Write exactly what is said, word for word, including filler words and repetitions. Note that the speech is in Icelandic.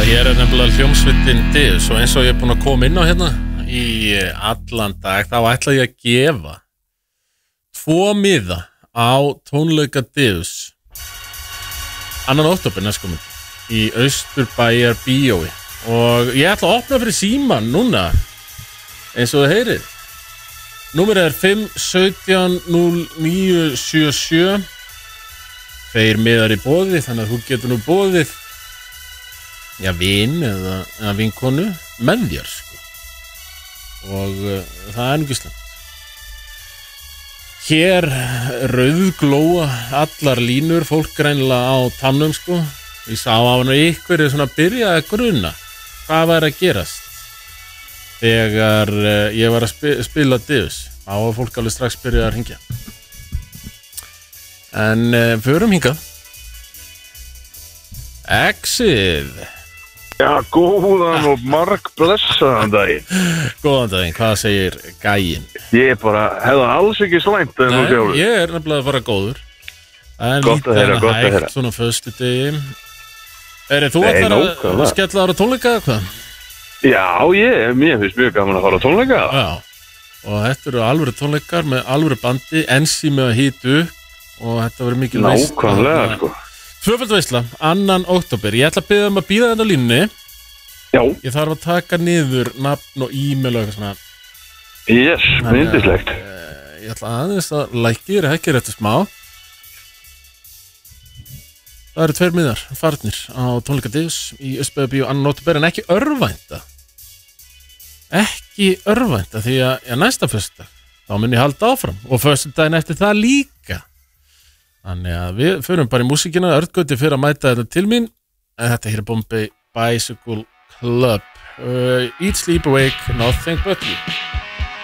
Hér er nefnilega hljómsveitin Diss og eins og ég er búin að koma inn á hérna í allan dag þá ætla ég að gefa tvo miða á tónleika Diss annan október næstkomandi í Austurbæjar bíói og ég ætla að opna fyrir síman núna eins og þið heyrið. Númerið er fimm sautján núll níu sjö sjö. Tveir miðar í boði þannig að þú getur nú boðið já, vin eða, eða vinkonu með þér sko. og uh, það er nú slæmt. Hér rauðglóa allar línur, fólk greinilega á tannum sko. Ég sá á hann og ykkur er svona að byrja að gruna hvað var að gerast þegar uh, ég var að spi spila Diss. Þá var fólk alveg strax byrjað að hringja. En uh, förum hingað. Exið. Já, góðan og marg blessaðan daginn. Góðan daginn, hvað segir gæinn? Ég bara hefði alls ekki slæmt en þú Nei, sjálfur. ég er nefnilega að fara góður. Það er Gott að heyra, gott að heyra. hægt svona föstudegi. Er þú Nei, ætlar að nákvæmlega. skella ára tónleika eða hvað? Já, ég, mér finnst mjög gaman að fara á tónleika. Já, og þetta eru alvöru tónleikar með alvöru bandi, ensi með að hýtu og þetta verður mikil veisla. Nákvæmlega, sko. Tvöföld veisla, annan október. Ég ætla að biðja um að bíða þetta línni. Já, Ég þarf að taka niður nafn og e-mail og eitthvað svona. yes, myndislegt. Eh, Ég ætla aðeins að lækir, hekkir þetta smá. Það eru tveir miðar farnir á tónleika Diss í Austurbæjar bíó annan október en ekki örvænta. Ekki örvænta því að ja, næsta föstudag þá mun ég halda áfram og föstudaginn eftir það líka. Þannig að við förum bara í músíkina. Örn Gauti fyrir að mæta þetta til mín. Þetta hér er Bombay Bicycle Club. uh, Eat, Sleep, Awake, Nothing But You.